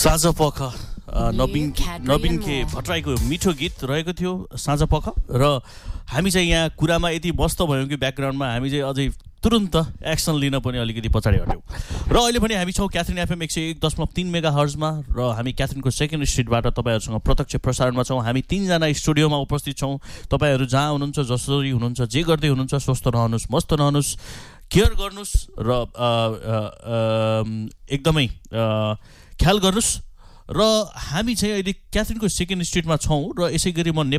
साँझ पख नवीन के भट्टराईको मिठो गीत रहेको थियो साँझ पख र हामी चाहिँ यहाँ कुरामा यति मस्त भयौँ कि ब्याकग्राउन्डमा हामी चाहिँ अझै तुरुन्त एक्सन लिन पनि अलिकति पछाडि हट्यौँ र अहिले पनि हामी छौँ क्याथरिन एफएम 101.3 मेगा हर्जमा र हामी क्याथरिनको सेकेन्ड स्ट्रिटबाट तपाईँहरूसँग प्रत्यक्ष प्रसारणमा छौँ। हामी 3 जना स्टुडियोमा उपस्थित छौँ। तपाईँहरू जहाँ हुनुहुन्छ, जसरी हुनुहुन्छ, जे गर्दै हुनुहुन्छ, स्वस्थ रहनुहोस्, मस्त रहनुहोस्, केयर गर्नुहोस् र एकदमै ख्याल गर्नुहोस्। र हामी चाहिँ अहिले क्याथरिनको सेकेन्ड स्ट्रिटमा छौँ र यसै गरी म